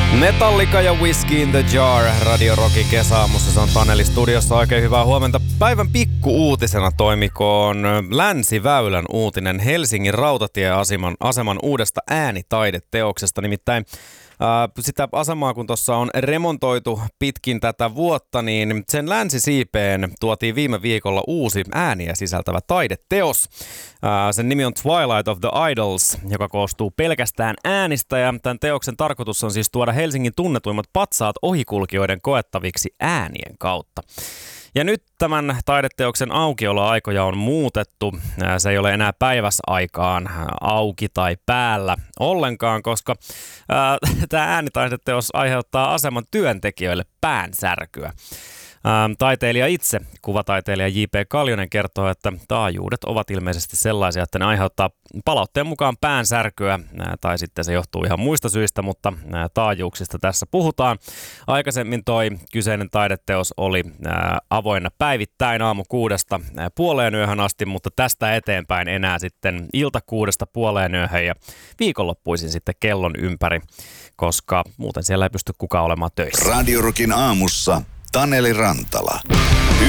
Metallica ja Whiskey in the Jar Radio Rockin kesäaamussa. Se on Taneli studiossa. Oikein hyvää huomenta. Päivän pikku-uutisena toimikoon Länsiväylän uutinen Helsingin rautatieaseman uudesta äänitaideteoksesta. Nimittäin sitä asemaa, kun tuossa on remontoitu pitkin tätä vuotta, niin sen länsisiipeen tuotiin viime viikolla uusi ääniä sisältävä taideteos. Sen nimi on Twilight of the Idols, joka koostuu pelkästään äänistä, ja tämän teoksen tarkoitus on siis tuoda Helsingin tunnetuimmat patsaat ohikulkijoiden koettaviksi äänien kautta. Ja nyt tämän taideteoksen aukioloaikoja on muutettu. Se ei ole enää päiväsaikaan auki tai päällä ollenkaan, koska tämä äänitaideteos aiheuttaa aseman työntekijöille päänsärkyä. Taiteilija itse, kuvataiteilija J.P. Kaljonen, kertoo, että taajuudet ovat ilmeisesti sellaisia, että ne aiheuttaa palautteen mukaan päänsärkyä, tai sitten se johtuu ihan muista syistä, mutta taajuuksista tässä puhutaan. Aikaisemmin toi kyseinen taideteos oli avoinna päivittäin aamu 6:00 puoleen yöhön asti, mutta tästä eteenpäin enää sitten ilta 6:00 puoleen yöhön ja viikonloppuisin sitten kellon ympäri, koska muuten siellä ei pysty kukaan olemaan töissä. Radio Rockin aamussa Taneli Rantala.